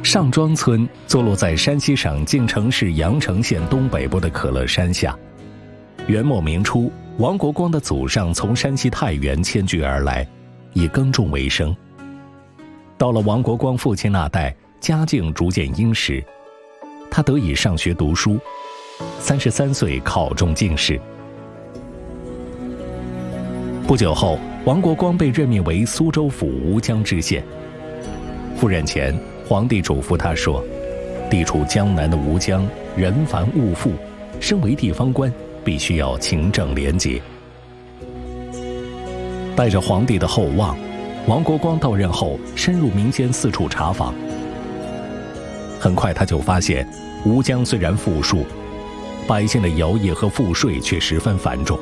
上庄村坐落在山西省晋城市阳城县东北部的可乐山下。元末明初，王国光的祖上从山西太原迁居而来，以耕种为生。到了王国光父亲那代，家境逐渐殷实，他得以上学读书，33岁考中进士。不久后，王国光被任命为苏州府吴江知县。赴任前，皇帝嘱咐他说：“地处江南的吴江，人繁物富，身为地方官，必须要勤政廉洁。”带着皇帝的厚望，王国光到任后，深入民间四处查访。很快他就发现，吴江虽然富庶，百姓的徭役和赋税却十分繁重。